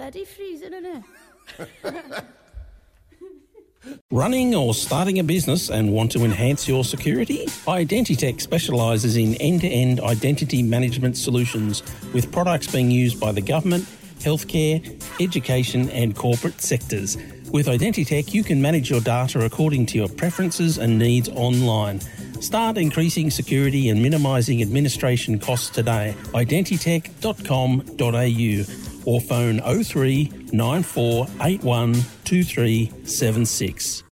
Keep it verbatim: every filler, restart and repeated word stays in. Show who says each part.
Speaker 1: bloody freezing, isn't it?
Speaker 2: Running or starting a business and want to enhance your security? Identitech specialises in end-to-end identity management solutions with products being used by the government, healthcare, education and corporate sectors. With Identitech, you can manage your data according to your preferences and needs online. Start increasing security and minimising administration costs today. identitech dot com dot a u or phone oh three nine four eight one two three seven six.